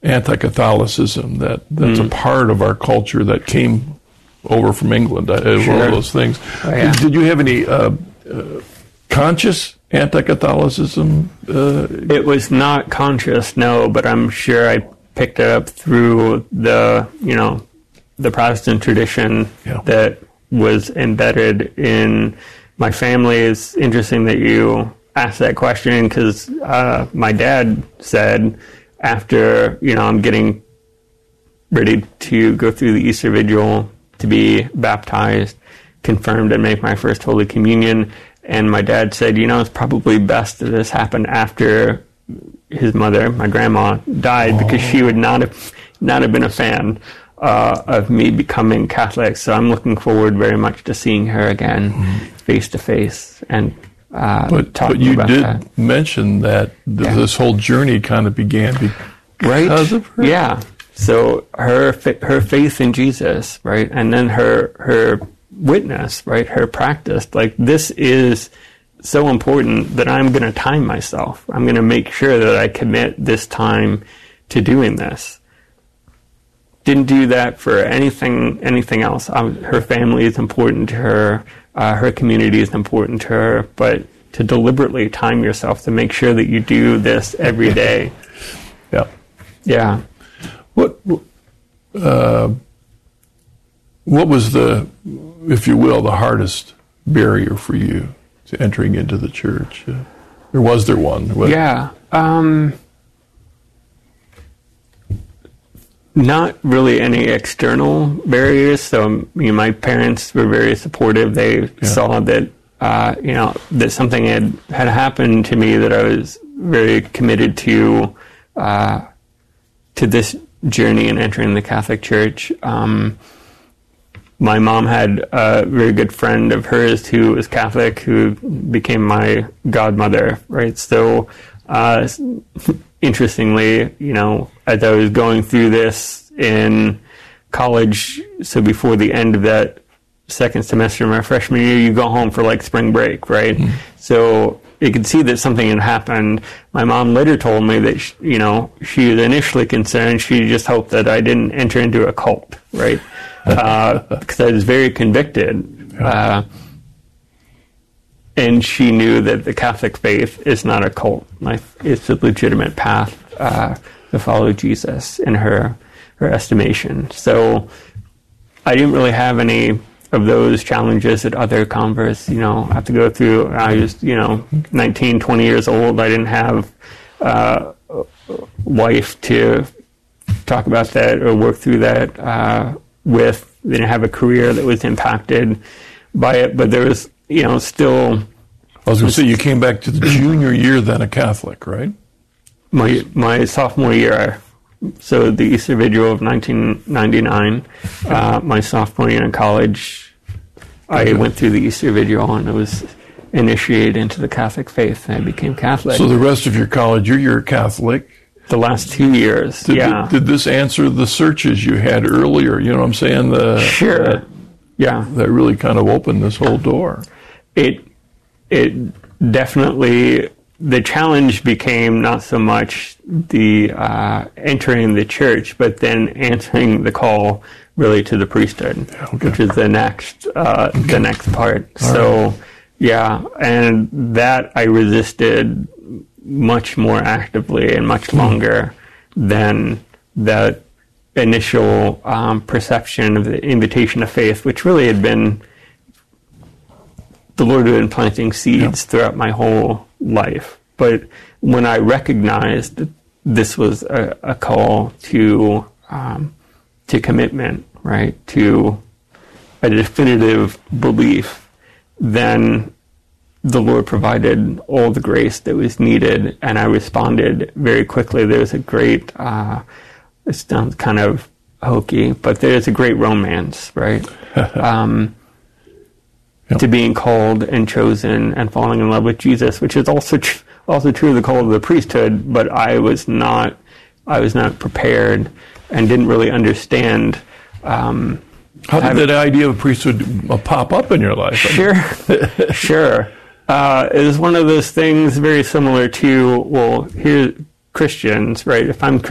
anti-Catholicism that's a part of our culture that came over from England. One of those things. Oh, yeah. Did you have any conscious anti-Catholicism? It was not conscious, no, but I'm sure I picked it up through the Protestant tradition that was embedded in my family. It's interesting that you asked that question, because my dad said, after, I'm getting ready to go through the Easter Vigil to be baptized, confirmed, and make my first Holy Communion, and my dad said, it's probably best that this happened after his mother, my grandma, died, because she would not have been a fan of me becoming Catholic. So I'm looking forward very much to seeing her again, face to face, and but you did mention that this whole journey kind of began because of her. Yeah. So her faith in Jesus, right, and then her witness, right, her practice. Like, this is so important that I'm going to time myself. I'm going to make sure that I commit this time to doing this. Didn't do that for anything else. Her family is important to her. Her community is important to her. But to deliberately time yourself to make sure that you do this every day. Yeah. What was the, if you will, the hardest barrier for you to entering into the church? Or was there one? Not really any external barriers. So, my parents were very supportive. They saw that, that something had happened to me, that I was very committed to this journey in entering the Catholic Church. My mom had a very good friend of hers who was Catholic, who became my godmother, right? So, interestingly, as I was going through this in college, so before the end of that second semester of my freshman year, you go home for like spring break, right? Mm-hmm. So you could see that something had happened. My mom later told me that, she was initially concerned. She just hoped that I didn't enter into a cult, right? Because I was very convicted. And she knew that the Catholic faith is not a cult. It's a legitimate path to follow Jesus in her estimation. So I didn't really have any of those challenges that other converts, have to go through. I was, 19, 20 years old. I didn't have a wife to talk about that or work through that with. They didn't have a career that was impacted by it, but there was, still... I was going to say, you came back to the junior year then a Catholic, right? My sophomore year, so the Easter Vigil of 1999, my sophomore year in college, I went through the Easter Vigil and I was initiated into the Catholic faith, and I became Catholic. So the rest of your college year, you're Catholic? The last 2 years, Did this answer the searches you had earlier? You know what I'm saying? Sure. That really kind of opened this whole door. It definitely, the challenge became not so much the entering the church, but then answering the call really to the priesthood, which is the next part. And that I resisted much more actively and much longer than that initial perception of the invitation of faith, which really had been, the Lord had been planting seeds throughout my whole life. But when I recognized that this was a call to commitment, right, to a definitive belief, then the Lord provided all the grace that was needed, and I responded very quickly. There's a great, it sounds kind of hokey, but there's a great romance, right? To being called and chosen and falling in love with Jesus, which is also true of the call of the priesthood, but I was not prepared and didn't really understand. How did that idea of priesthood pop up in your life? Sure. It was one of those things very similar to, here's Christians, right? If I'm